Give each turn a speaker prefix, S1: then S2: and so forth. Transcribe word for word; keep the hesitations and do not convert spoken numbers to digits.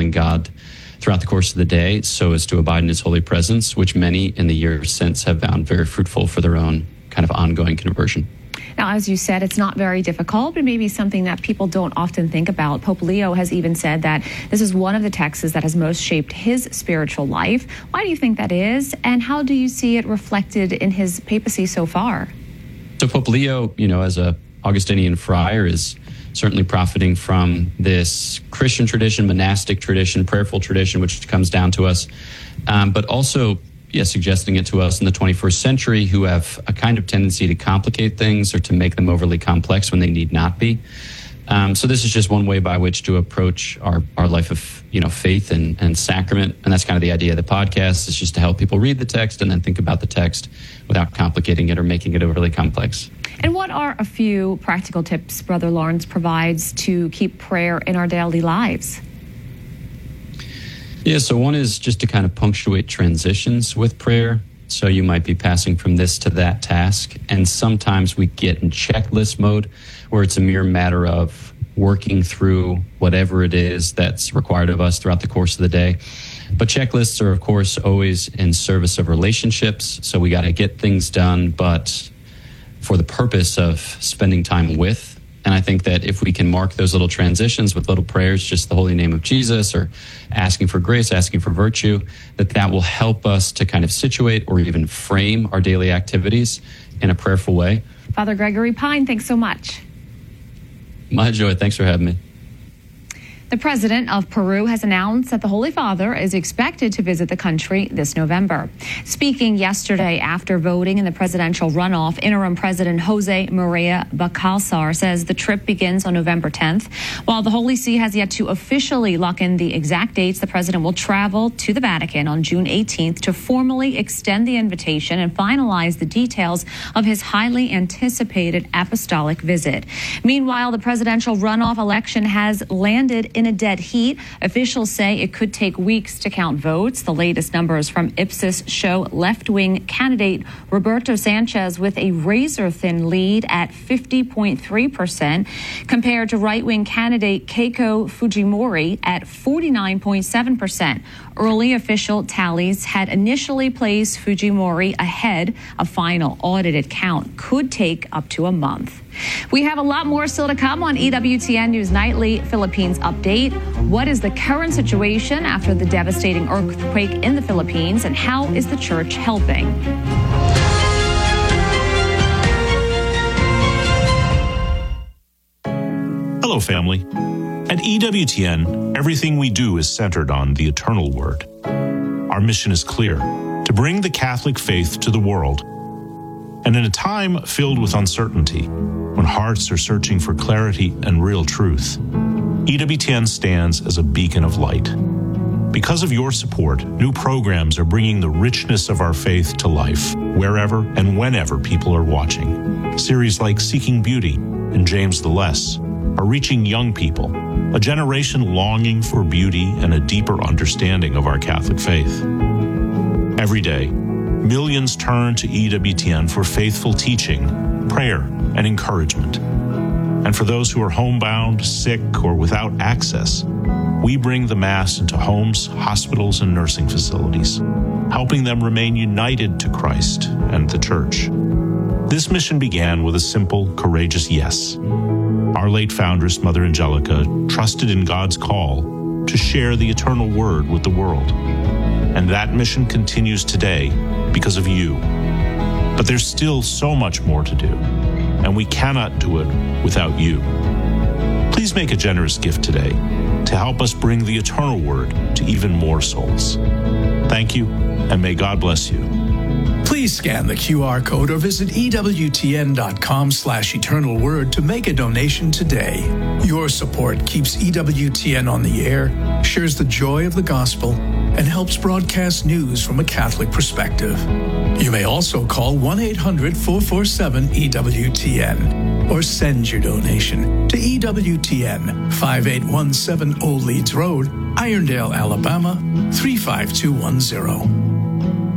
S1: knowing God throughout the course of the day so as to abide in his holy presence, which many in the years since have found very fruitful for their own kind of ongoing conversion.
S2: Now, as you said, it's not very difficult, but maybe something that people don't often think about. Pope Leo has even said that this is one of the texts that has most shaped his spiritual life. Why do you think that is, and how do you see it reflected in his papacy so far?
S1: So Pope Leo, you know, as a Augustinian friar, is certainly profiting from this Christian tradition, monastic tradition, prayerful tradition, which comes down to us, um, but also yeah, suggesting it to us in the twenty-first century who have a kind of tendency to complicate things or to make them overly complex when they need not be. Um, so this is just one way by which to approach our, our life of, you know, faith and, and sacrament. And that's kind of the idea of the podcast, is just to help people read the text and then think about the text without complicating it or making it overly complex.
S2: And what are a few practical tips Brother Lawrence provides to keep prayer in our daily lives?
S1: Yeah, so one is just to kind of punctuate transitions with prayer. So you might be passing from this to that task. And sometimes we get in checklist mode where it's a mere matter of working through whatever it is that's required of us throughout the course of the day. But checklists are, of course, always in service of relationships. So we got to get things done, but for the purpose of spending time with. And I think that if we can mark those little transitions with little prayers, just the holy name of Jesus, or asking for grace, asking for virtue, that that will help us to kind of situate or even frame our daily activities in a prayerful way.
S2: Father Gregory Pine, thanks so much.
S1: My joy. Thanks for having me.
S2: The president of Peru has announced that the Holy Father is expected to visit the country this November. Speaking yesterday after voting in the presidential runoff, interim President Jose Maria Balcázar says the trip begins on November tenth. While the Holy See has yet to officially lock in the exact dates, the president will travel to the Vatican on June eighteenth to formally extend the invitation and finalize the details of his highly anticipated apostolic visit. Meanwhile, the presidential runoff election has landed in a dead heat. Officials say it could take weeks to count votes. The latest numbers from Ipsos show left-wing candidate Roberto Sanchez with a razor-thin lead at fifty point three percent compared to right-wing candidate Keiko Fujimori at forty-nine point seven percent. Early official tallies had initially placed Fujimori ahead. A final audited count could take up to a month. We have a lot more still to come on E W T N News Nightly Philippines Update. What is the current situation after the devastating earthquake in the Philippines, and how is the church helping?
S3: Hello, family. At E W T N, everything we do is centered on the eternal word. Our mission is clear: to bring the Catholic faith to the world. And in a time filled with uncertainty, when hearts are searching for clarity and real truth, E W T N stands as a beacon of light. Because of your support, new programs are bringing the richness of our faith to life, wherever and whenever people are watching. Series like Seeking Beauty and James the Less are reaching young people, a generation longing for beauty and a deeper understanding of our Catholic faith. Every day, millions turn to E W T N for faithful teaching, prayer, and encouragement. And for those who are homebound, sick, or without access, we bring the Mass into homes, hospitals, and nursing facilities, helping them remain united to Christ and the Church. This mission began with a simple, courageous yes. Our late foundress, Mother Angelica, trusted in God's call to share the eternal word with the world. And that mission continues today because of you. But there's still so much more to do, and we cannot do it without you. Please make a generous gift today to help us bring the eternal word to even more souls. Thank you, and may God bless you.
S4: Please scan the Q R code or visit E W T N dot com slash eternal word to make a donation today. Your support keeps E W T N on the air, shares the joy of the gospel, and helps broadcast news from a Catholic perspective. You may also call one eight hundred four four seven E W T N or send your donation to E W T N, five eight one seven Old Leeds Road, Irondale, Alabama, three five two one zero.